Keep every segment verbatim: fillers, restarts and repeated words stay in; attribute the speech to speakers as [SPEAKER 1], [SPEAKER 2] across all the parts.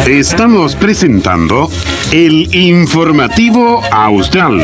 [SPEAKER 1] Estamos presentando el Informativo Austral.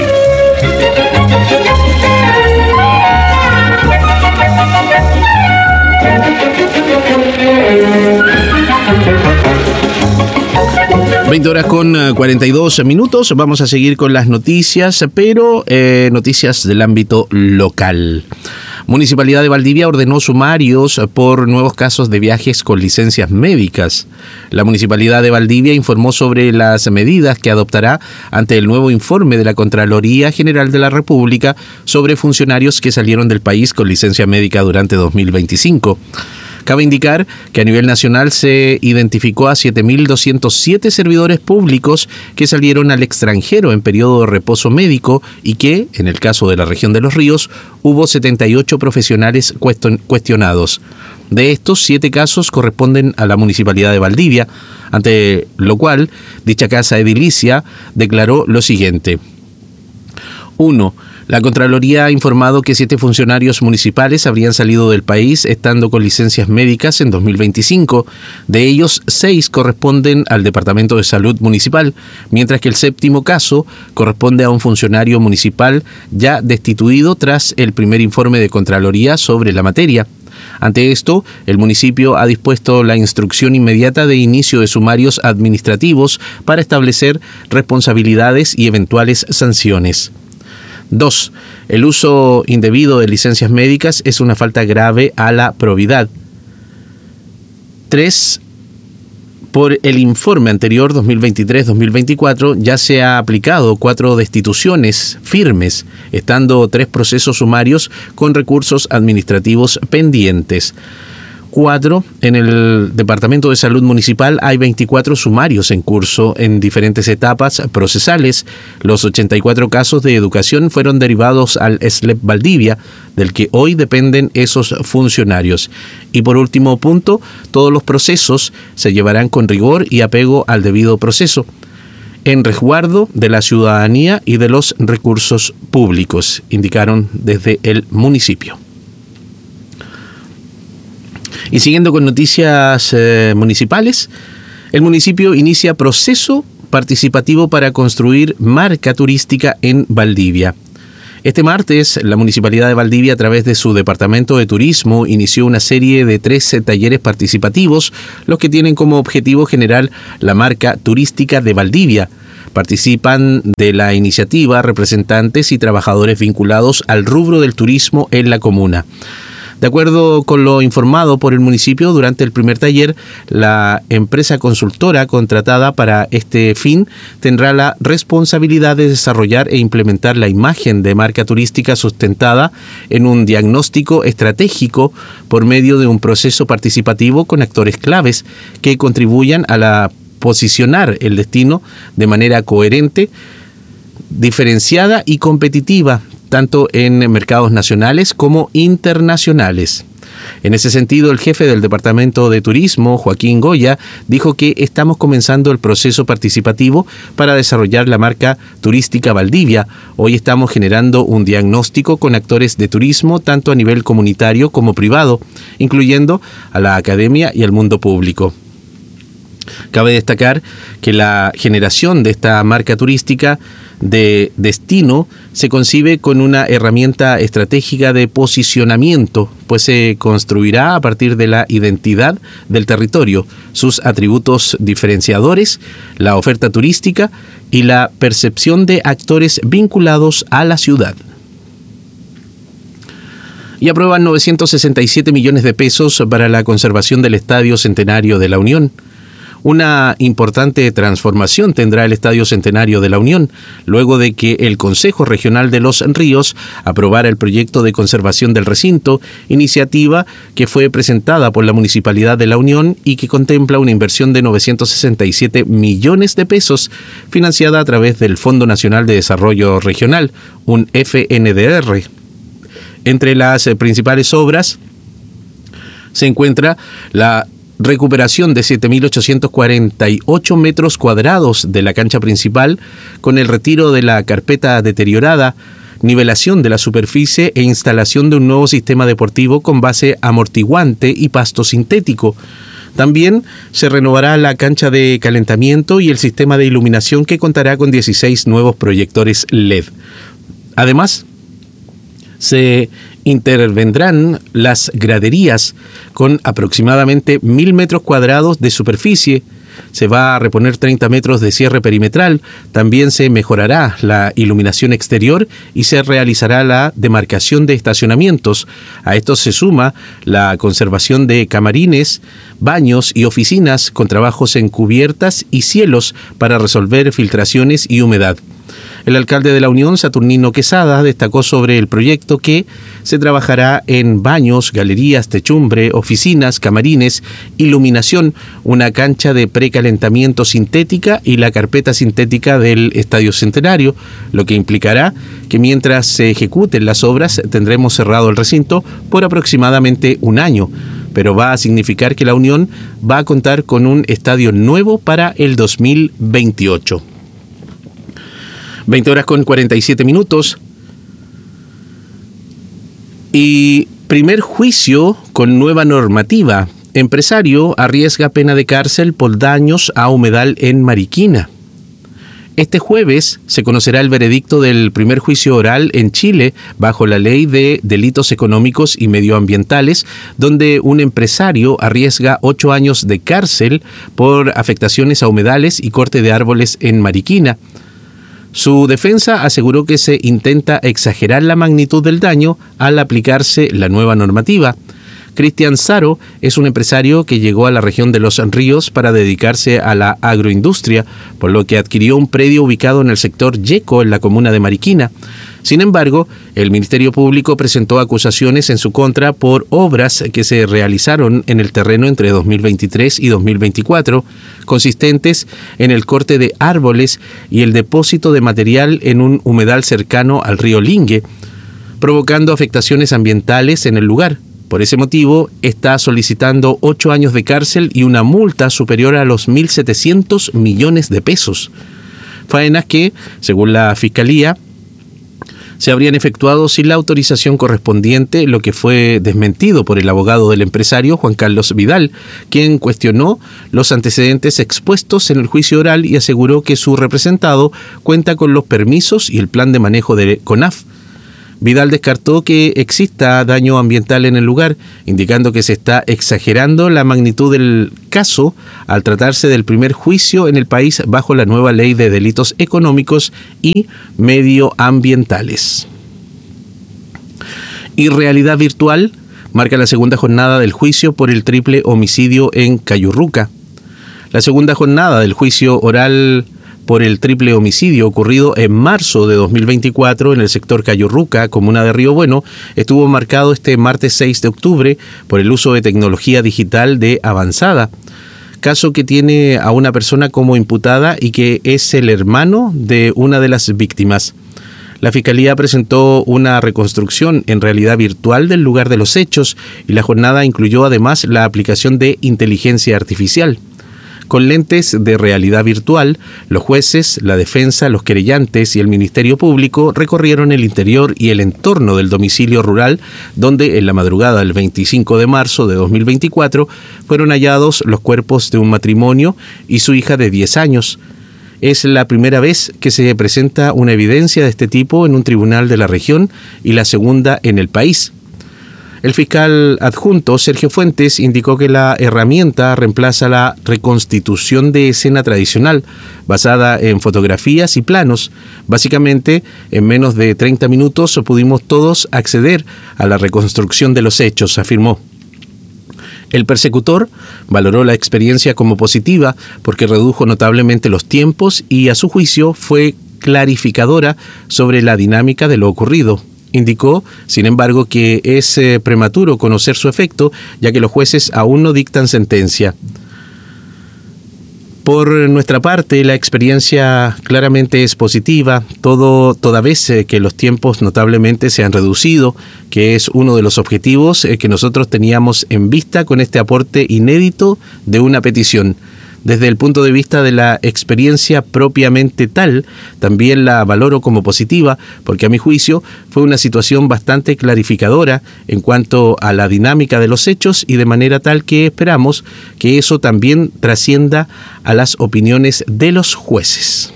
[SPEAKER 2] veinte horas con cuarenta y dos minutos. Vamos a seguir con las noticias, pero eh, noticias del ámbito local. Municipalidad de Valdivia ordenó sumarios por nuevos casos de viajes con licencias médicas. La Municipalidad de Valdivia informó sobre las medidas que adoptará ante el nuevo informe de la Contraloría General de la República sobre funcionarios que salieron del país con licencia médica durante dos mil veinticinco. Cabe indicar que a nivel nacional se identificó a siete mil doscientos siete servidores públicos que salieron al extranjero en periodo de reposo médico y que, en el caso de la región de Los Ríos, hubo setenta y ocho profesionales cuestionados. De estos, siete casos corresponden a la Municipalidad de Valdivia, ante lo cual dicha casa edilicia declaró lo siguiente. uno. La Contraloría ha informado que siete funcionarios municipales habrían salido del país estando con licencias médicas en dos mil veinticinco. De ellos, seis corresponden al Departamento de Salud Municipal, mientras que el séptimo caso corresponde a un funcionario municipal ya destituido tras el primer informe de Contraloría sobre la materia. Ante esto, el municipio ha dispuesto la instrucción inmediata de inicio de sumarios administrativos para establecer responsabilidades y eventuales sanciones. dos. El uso indebido de licencias médicas es una falta grave a la probidad. tres. Por el informe anterior dos mil veintitrés dos mil veinticuatro ya se ha aplicado cuatro destituciones firmes, estando tres procesos sumarios con recursos administrativos pendientes. cuatro. En el Departamento de Salud Municipal hay veinticuatro sumarios en curso en diferentes etapas procesales. Los ochenta y cuatro casos de educación fueron derivados al S L E P Valdivia, del que hoy dependen esos funcionarios. Y por último punto, todos los procesos se llevarán con rigor y apego al debido proceso, en resguardo de la ciudadanía y de los recursos públicos, indicaron desde el municipio. Y siguiendo con noticias eh, municipales, el municipio inicia proceso participativo para construir marca turística en Valdivia. Este martes, la Municipalidad de Valdivia, a través de su Departamento de Turismo, inició una serie de trece talleres participativos, los que tienen como objetivo generar la marca turística de Valdivia. Participan de la iniciativa representantes y trabajadores vinculados al rubro del turismo en la comuna. De acuerdo con lo informado por el municipio, durante el primer taller, la empresa consultora contratada para este fin tendrá la responsabilidad de desarrollar e implementar la imagen de marca turística sustentada en un diagnóstico estratégico por medio de un proceso participativo con actores claves que contribuyan a la posicionar el destino de manera coherente, diferenciada y competitiva, tanto en mercados nacionales como internacionales. En ese sentido, el jefe del Departamento de Turismo, Joaquín Goya, dijo que estamos comenzando el proceso participativo para desarrollar la marca turística Valdivia. Hoy estamos generando un diagnóstico con actores de turismo, tanto a nivel comunitario como privado, incluyendo a la academia y al mundo público. Cabe destacar que la generación de esta marca turística de destino se concibe con una herramienta estratégica de posicionamiento, pues se construirá a partir de la identidad del territorio, sus atributos diferenciadores, la oferta turística y la percepción de actores vinculados a la ciudad. Y aprueban novecientos sesenta y siete millones de pesos para la conservación del Estadio Centenario de la Unión. Una importante transformación tendrá el Estadio Centenario de la Unión, luego de que el Consejo Regional de Los Ríos aprobara el proyecto de conservación del recinto, iniciativa que fue presentada por la Municipalidad de la Unión y que contempla una inversión de novecientos sesenta y siete millones de pesos, financiada a través del Fondo Nacional de Desarrollo Regional, un F N D R. Entre las principales obras se encuentra la recuperación de siete mil ochocientos cuarenta y ocho metros cuadrados de la cancha principal, con el retiro de la carpeta deteriorada, nivelación de la superficie e instalación de un nuevo sistema deportivo con base amortiguante y pasto sintético. También se renovará la cancha de calentamiento y el sistema de iluminación, que contará con dieciséis nuevos proyectores L E D. Además, se intervendrán las graderías con aproximadamente mil metros cuadrados de superficie. Se va a reponer treinta metros de cierre perimetral. También se mejorará la iluminación exterior y se realizará la demarcación de estacionamientos. A esto se suma la conservación de camarines, baños y oficinas con trabajos en cubiertas y cielos para resolver filtraciones y humedad. El alcalde de La Unión, Saturnino Quesada, destacó sobre el proyecto que se trabajará en baños, galerías, techumbre, oficinas, camarines, iluminación, una cancha de precalentamiento sintética y la carpeta sintética del Estadio Centenario, lo que implicará que mientras se ejecuten las obras tendremos cerrado el recinto por aproximadamente un año, pero va a significar que La Unión va a contar con un estadio nuevo para el dos mil veintiocho. veinte horas con cuarenta y siete minutos. Y primer juicio con nueva normativa. Empresario arriesga pena de cárcel por daños a humedal en Mariquina. Este jueves se conocerá el veredicto del primer juicio oral en Chile bajo la Ley de Delitos Económicos y Medioambientales, donde un empresario arriesga ocho años de cárcel por afectaciones a humedales y corte de árboles en Mariquina. Su defensa aseguró que se intenta exagerar la magnitud del daño al aplicarse la nueva normativa. Cristian Saro es un empresario que llegó a la región de Los Ríos para dedicarse a la agroindustria, por lo que adquirió un predio ubicado en el sector Yeco, en la comuna de Mariquina. Sin embargo, el Ministerio Público presentó acusaciones en su contra por obras que se realizaron en el terreno entre dos mil veintitrés y dos mil veinticuatro, consistentes en el corte de árboles y el depósito de material en un humedal cercano al río Lingue, provocando afectaciones ambientales en el lugar. Por ese motivo, está solicitando ocho años de cárcel y una multa superior a los mil setecientos millones de pesos. Faenas que, según la Fiscalía, se habrían efectuado sin la autorización correspondiente, lo que fue desmentido por el abogado del empresario, Juan Carlos Vidal, quien cuestionó los antecedentes expuestos en el juicio oral y aseguró que su representado cuenta con los permisos y el plan de manejo de CONAF. Vidal descartó que exista daño ambiental en el lugar, indicando que se está exagerando la magnitud del caso al tratarse del primer juicio en el país bajo la nueva Ley de Delitos Económicos y Medioambientales. Y realidad virtual marca la segunda jornada del juicio por el triple homicidio en Cayurruca. La segunda jornada del juicio oral por el triple homicidio ocurrido en marzo de dos mil veinticuatro en el sector Cayurruca, comuna de Río Bueno, estuvo marcado este martes seis de octubre por el uso de tecnología digital de avanzada, caso que tiene a una persona como imputada y que es el hermano de una de las víctimas. La Fiscalía presentó una reconstrucción en realidad virtual del lugar de los hechos y la jornada incluyó además la aplicación de inteligencia artificial. Con lentes de realidad virtual, los jueces, la defensa, los querellantes y el Ministerio Público recorrieron el interior y el entorno del domicilio rural, donde en la madrugada del veinticinco de marzo de dos mil veinticuatro fueron hallados los cuerpos de un matrimonio y su hija de diez años. Es la primera vez que se presenta una evidencia de este tipo en un tribunal de la región y la segunda en el país. El fiscal adjunto, Sergio Fuentes, indicó que la herramienta reemplaza la reconstitución de escena tradicional, basada en fotografías y planos. Básicamente, en menos de treinta minutos pudimos todos acceder a la reconstrucción de los hechos, afirmó. El persecutor valoró la experiencia como positiva porque redujo notablemente los tiempos y, a su juicio, fue clarificadora sobre la dinámica de lo ocurrido. Indicó, sin embargo, que es eh, prematuro conocer su efecto, ya que los jueces aún no dictan sentencia. Por nuestra parte, la experiencia claramente es positiva, todo, toda vez eh, que los tiempos notablemente se han reducido, que es uno de los objetivos eh, que nosotros teníamos en vista con este aporte inédito de una petición. Desde el punto de vista de la experiencia propiamente tal, también la valoro como positiva, porque a mi juicio fue una situación bastante clarificadora en cuanto a la dinámica de los hechos y de manera tal que esperamos que eso también trascienda a las opiniones de los jueces.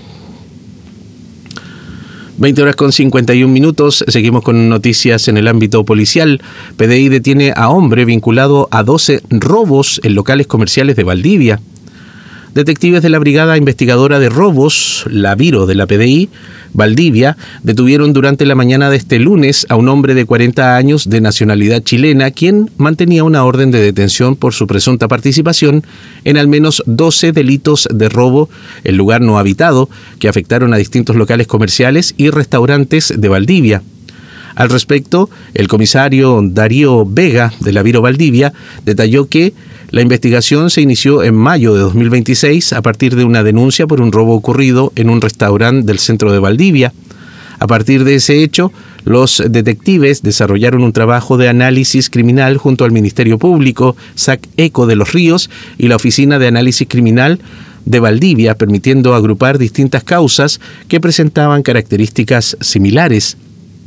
[SPEAKER 2] veinte horas con cincuenta y un minutos, seguimos con noticias en el ámbito policial. P D I detiene a hombre vinculado a doce robos en locales comerciales de Valdivia. Detectives de la Brigada Investigadora de Robos, la Viro de la P D I, Valdivia, detuvieron durante la mañana de este lunes a un hombre de cuarenta años de nacionalidad chilena, quien mantenía una orden de detención por su presunta participación en al menos doce delitos de robo en lugar no habitado que afectaron a distintos locales comerciales y restaurantes de Valdivia. Al respecto, el comisario Darío Vega de la Viro Valdivia detalló que la investigación se inició en mayo de dos mil veintiséis a partir de una denuncia por un robo ocurrido en un restaurante del centro de Valdivia. A partir de ese hecho, los detectives desarrollaron un trabajo de análisis criminal junto al Ministerio Público, S A C ECO de Los Ríos y la Oficina de Análisis Criminal de Valdivia, permitiendo agrupar distintas causas que presentaban características similares.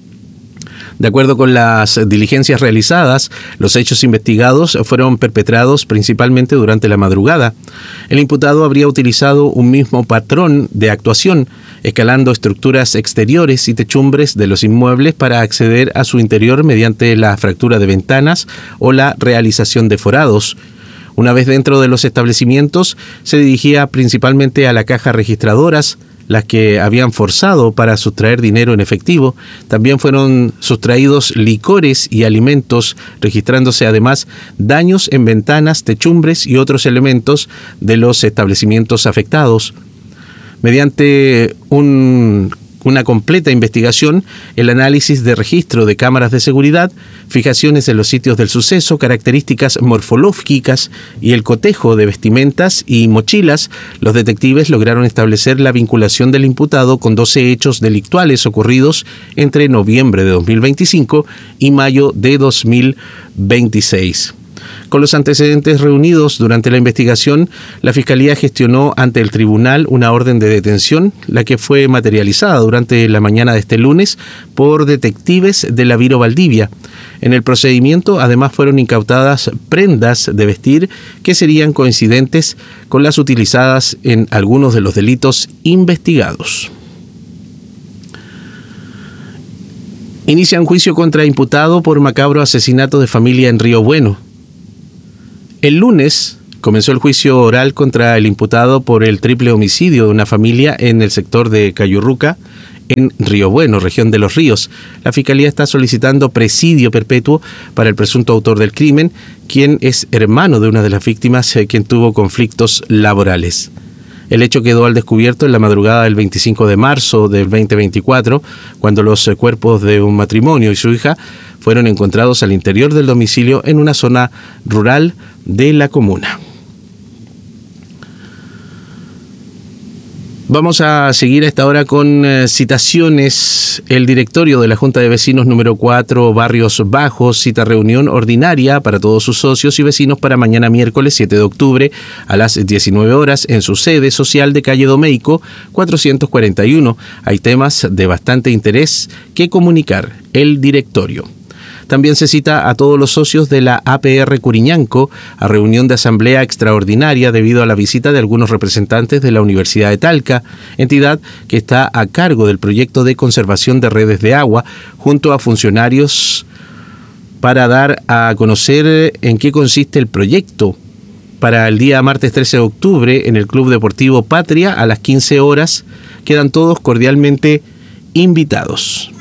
[SPEAKER 2] De acuerdo con las diligencias realizadas, los hechos investigados fueron perpetrados principalmente durante la madrugada. El imputado habría utilizado un mismo patrón de actuación, escalando estructuras exteriores y techumbres de los inmuebles para acceder a su interior mediante la fractura de ventanas o la realización de forados. Una vez dentro de los establecimientos, se dirigía principalmente a la caja registradoras, las que habían forzado para sustraer dinero en efectivo. También fueron sustraídos licores y alimentos, registrándose además daños en ventanas, techumbres y otros elementos de los establecimientos afectados. Mediante un, una completa investigación, el análisis de registro de cámaras de seguridad, fijaciones en los sitios del suceso, características morfológicas y el cotejo de vestimentas y mochilas, los detectives lograron establecer la vinculación del imputado con doce hechos delictuales ocurridos entre noviembre de dos mil veinticinco y mayo de dos mil veintiséis. Con los antecedentes reunidos durante la investigación, la Fiscalía gestionó ante el tribunal una orden de detención, la que fue materializada durante la mañana de este lunes por detectives de la Viro Valdivia. En el procedimiento, además, fueron incautadas prendas de vestir que serían coincidentes con las utilizadas en algunos de los delitos investigados. Inicia un juicio contra imputado por macabro asesinato de familia en Río Bueno. El lunes comenzó el juicio oral contra el imputado por el triple homicidio de una familia en el sector de Cayurruca, en Río Bueno, región de Los Ríos. La Fiscalía está solicitando presidio perpetuo para el presunto autor del crimen, quien es hermano de una de las víctimas, eh, quien tuvo conflictos laborales. El hecho quedó al descubierto en la madrugada del veinticinco de marzo del veinte veinticuatro, cuando los eh, cuerpos de un matrimonio y su hija fueron encontrados al interior del domicilio en una zona rural de la comuna. Vamos a seguir a esta hora con eh, citaciones. El directorio de la Junta de Vecinos número cuatro, Barrios Bajos, cita reunión ordinaria para todos sus socios y vecinos para mañana miércoles siete de octubre a las diecinueve horas en su sede social de calle Domeico cuatrocientos cuarenta y uno. Hay temas de bastante interés que comunicar el directorio. También se cita a todos los socios de la A P R Curiñanco a reunión de asamblea extraordinaria debido a la visita de algunos representantes de la Universidad de Talca, entidad que está a cargo del proyecto de conservación de redes de agua, junto a funcionarios para dar a conocer en qué consiste el proyecto. Para el día martes trece de octubre en el Club Deportivo Patria a las quince horas quedan todos cordialmente invitados.